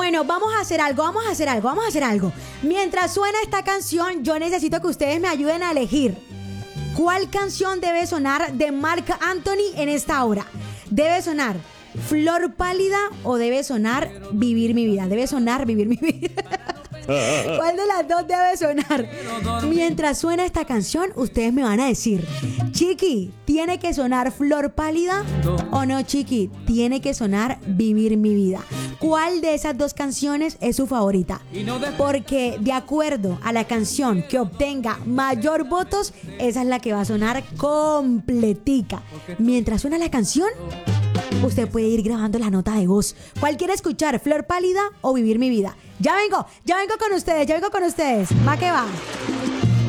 Bueno, vamos a hacer algo. Mientras suena esta canción, yo necesito que ustedes me ayuden a elegir cuál canción debe sonar de Marc Anthony en esta hora. ¿Debe sonar Flor Pálida o debe sonar Vivir mi vida? Debe sonar Vivir mi vida. ¿Cuál de las dos debe sonar? Mientras suena esta canción, ustedes me van a decir, Chiqui, ¿tiene que sonar Flor Pálida? ¿O no, Chiqui? Tiene que sonar Vivir mi vida. ¿Cuál de esas dos canciones es su favorita? Porque de acuerdo a la canción que obtenga mayor votos, esa es la que va a sonar completica. Mientras suena la canción, usted puede ir grabando la nota de voz. ¿Cuál quiere escuchar? ¿Flor Pálida o Vivir mi vida? Ya vengo con ustedes. Va que va.